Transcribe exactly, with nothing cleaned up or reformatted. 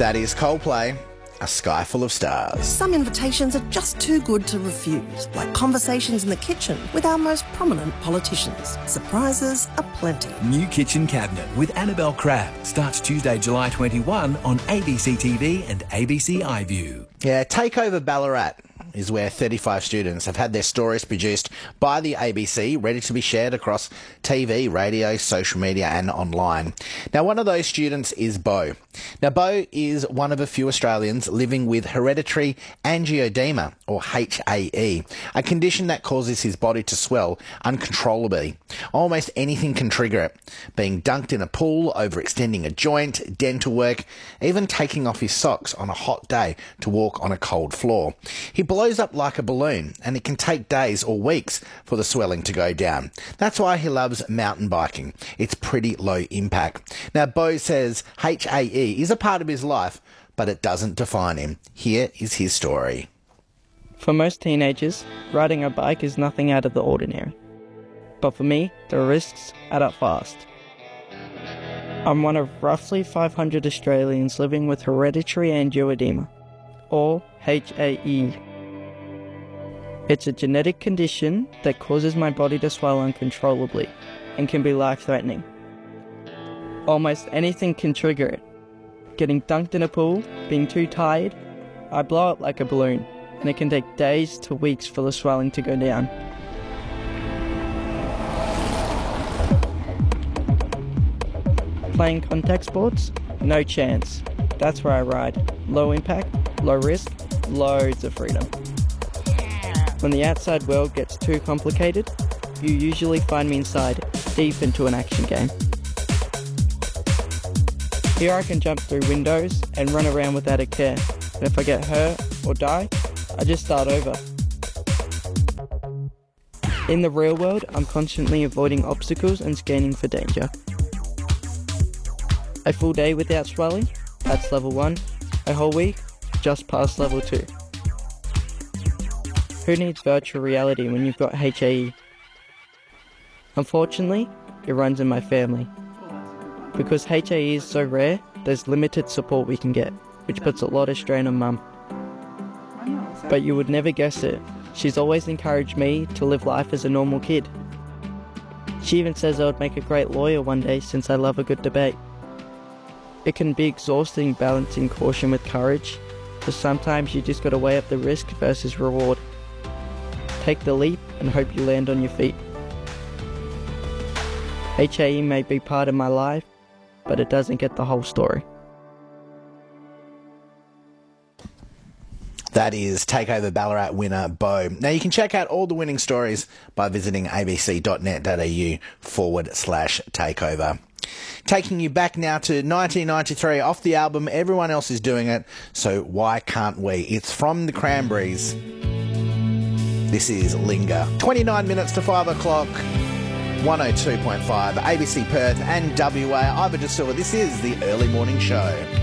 That is Coldplay, A Sky Full of Stars. Some invitations are just too good to refuse, like conversations in the kitchen with our most prominent politicians. Surprises aplenty. New Kitchen Cabinet with Annabelle Crabb starts Tuesday, July twenty-first on A B C T V and A B C iView. Yeah, Takeover Ballarat is where thirty-five students have had their stories produced by the A B C, ready to be shared across T V, radio, social media and online. Now, one of those students is Beau. Now, Beau is one of a few Australians living with hereditary angioedema, or H A E, a condition that causes his body to swell uncontrollably. Almost anything can trigger it. Being dunked in a pool, overextending a joint, dental work, even taking off his socks on a hot day to walk on a cold floor. He blows up like a balloon, and it can take days or weeks for the swelling to go down. That's why he loves mountain biking. It's pretty low impact. Now, Beau says H A E is a part of his life, but it doesn't define him. Here is his story. For most teenagers, riding a bike is nothing out of the ordinary. But for me, the risks add up fast. I'm one of roughly five hundred Australians living with hereditary angioedema, or H A E. It's a genetic condition that causes my body to swell uncontrollably and can be life-threatening. Almost anything can trigger it. Getting dunked in a pool, being too tired, I blow up like a balloon, and it can take days to weeks for the swelling to go down. Playing contact sports? No chance. That's where I ride. Low impact, low risk, loads of freedom. When the outside world gets too complicated, you usually find me inside, deep into an action game. Here I can jump through windows and run around without a care, and if I get hurt or die, I just start over. In the real world, I'm constantly avoiding obstacles and scanning for danger. A full day without swelling? That's level one. A whole week? Just past level two. Who needs virtual reality when you've got H A E? Unfortunately, it runs in my family. Because H A E is so rare, there's limited support we can get, which puts a lot of strain on Mum. But you would never guess it. She's always encouraged me to live life as a normal kid. She even says I would make a great lawyer one day since I love a good debate. It can be exhausting balancing caution with courage, because sometimes you just gotta weigh up the risk versus reward. Take the leap and hope you land on your feet. H A E may be part of my life, but it doesn't get the whole story. That is Takeover Ballarat winner Beau. Now, you can check out all the winning stories by visiting abc.net.au forward slash takeover. Taking you back now to nineteen ninety-three, off the album Everyone Else Is Doing It, So Why Can't We? It's from the Cranberries. This is Linger. twenty-nine minutes to five o'clock, one oh two point five, A B C Perth and W A. Iva De Silva. This is the Early Morning Show.